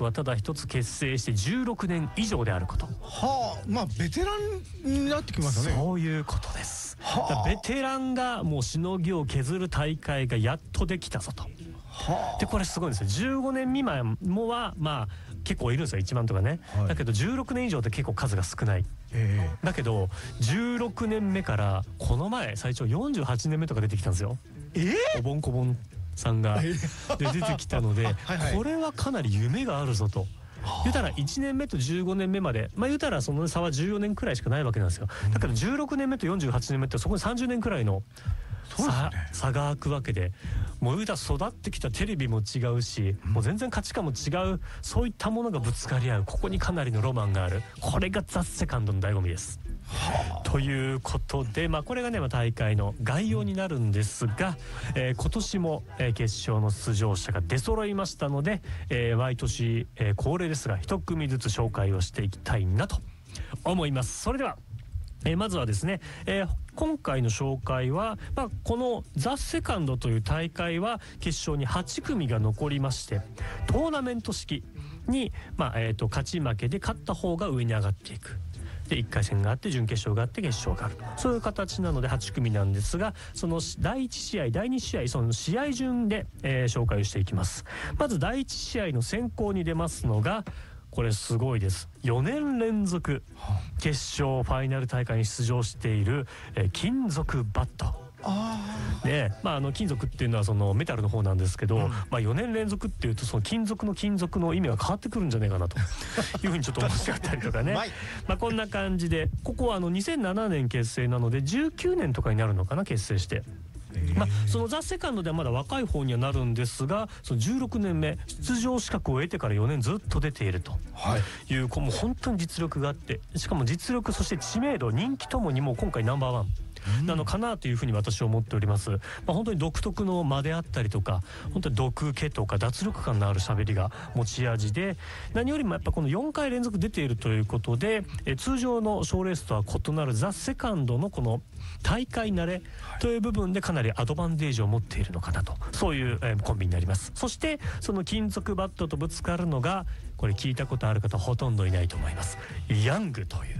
族はただ一つ、結成して16年以上であること。 はあ、まあベテランになってきますよね。 そういうことです。 はあ、 だからベテランがもうしのぎを削る大会がやっとできたぞと。 はあ、 でこれすごいんですよ。15年未満もはまあ結構いるんですよ、1万とかね、 はい、 だけど16年以上って結構数が少ない、だけど16年目からこの前最長48年目とか出てきたんですよ。おぼんこぼんさんが、で出てきたのではい、はい、これはかなり夢があるぞと。言うたら1年目と15年目まで、まあ言うたらその差は14年くらいしかないわけなんですよ。だけど16年目と48年目ってそこに30年くらいの差が開くわけで、もう言うたら育ってきたテレビも違うし、もう全然価値観も違う、そういったものがぶつかり合う、ここにかなりのロマンがある。これがザ・セカンドの醍醐味です。ということで、まあ、これがね、大会の概要になるんですが、今年も、決勝の出場者が出揃いましたので、毎年、恒例ですが一組ずつ紹介をしていきたいなと思います。それではまずはですね、今回の紹介は、まあ、このザ・セカンドという大会は決勝に8組が残りまして、トーナメント式に、まあ勝ち負けで勝った方が上に上がっていく。で1回戦があって準決勝があって決勝がある、そういう形なので8組なんですが、その第1試合第2試合その試合順で、紹介をしていきます。まず第1試合の先行に出ますのが、これすごいです。4年連続決勝ファイナル大会に出場している、金属バット。で、まあ、金属っていうのはそのメタルの方なんですけど、まあ、4年連続っていうとその金属の意味が変わってくるんじゃないかなというふうにちょっと思っちゃったりとかねまあこんな感じで、ここは2007年結成なので19年とかになるのかな、結成して。まあ、そのザ・セカンドではまだ若い方にはなるんですが、その16年目出場資格を得てから4年ずっと出ているという、もう本当に実力があって、しかも実力そして知名度人気ともにもう今回ナンバーワンなのかなというふうに私は思っております。まあ、本当に独特の間であったりとか、本当に毒気とか脱力感のある喋りが持ち味で、何よりもやっぱこの4回連続出ているということで、通常の賞レースとは異なるザ・セカンドのこの大会慣れという部分でかなりアドバンテージを持っているのかなと、そういう、コンビになります。そしてその金属バットとぶつかるのが、これ聞いたことある方ほとんどいないと思います、ヤングという。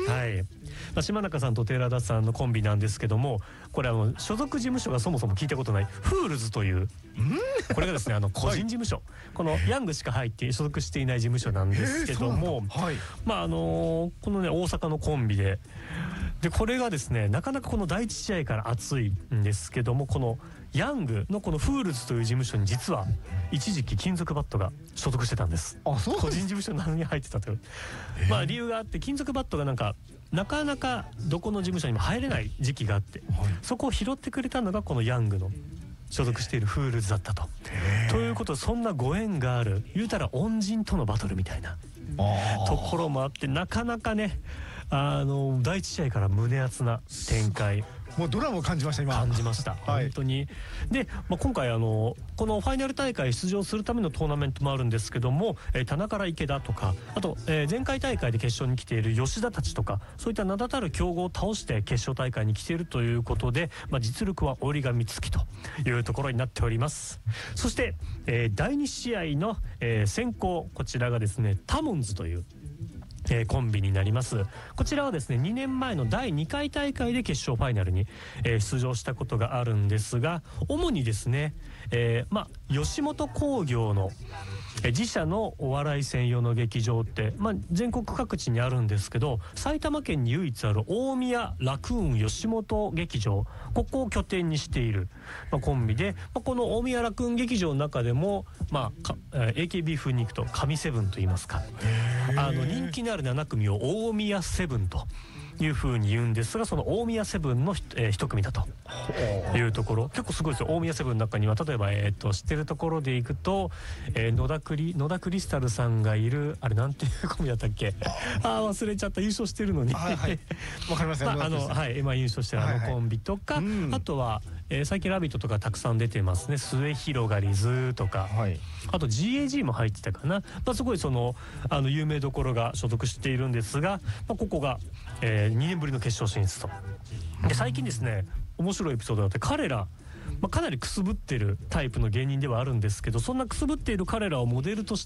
はい、まあ、島中さんと寺田さんのコンビなんですけども、これ所属事務所がそもそも聞いたことないフールズという、これがですね個人事務所、このヤングしか入って所属していない事務所なんですけども、まあこのね大阪のコンビで、これがですねなかなかこの第一試合から熱いんですけども、このヤングのこのフールズという事務所に実は一時期金属バットが所属してたんです。個人事務所なのに入ってたという、まあ理由があって、金属バットがなかなかどこの事務所にも入れない時期があって、そこを拾ってくれたのがこのヤングの所属しているフールズだったと。ということで、そんなご縁がある、言うたら恩人とのバトルみたいなところもあって、なかなかね第一試合から胸熱な展開、 もうドラマを感じました。今感じました、本当に。で、まあ、今回このファイナル大会出場するためのトーナメントもあるんですけども、田中から池田とか、あと、前回大会で決勝に来ている吉田たちとか、そういった名だたる強豪を倒して決勝大会に来ているということで、まあ、実力は折り紙付きというところになっております。そして、第2試合の、先行、こちらがですねタモンズというコンビになります。こちらはですね2年前の第2回大会で決勝ファイナルに、出場したことがあるんですが、主にですね、まあ吉本興業の自社のお笑い専用の劇場って、まあ、全国各地にあるんですけど、埼玉県に唯一ある大宮ラクーン吉本劇場、ここを拠点にしている、まあ、コンビで、まあ、この大宮ラクーン劇場の中でも、まあ、AKB 風に行くと神セブンといいますか、人気のある7組を大宮セブンという風に言うんですが、その大宮セブンの一組だというところ、結構すごいですよ。大宮セブンの中には例えば、知ってるところでいくと、野田クリスタルさんがいる、あれなんていうコンビだったっけ、忘れちゃった。優勝してるのにわかりますね。 まあ優勝してるコンビとか、あとは、最近ラビットとかたくさん出てますね。末広がりずとか、あと GAG も入ってたかな。まあ、すごい有名どころが所属しているんですが、まあ、ここが、2年ぶりの決勝進出と。で最近ですね面白いエピソードがあって、彼ら、まあ、かなりくすぶってるタイプの芸人ではあるんですけど、そんなくすぶっている彼らをモデルとして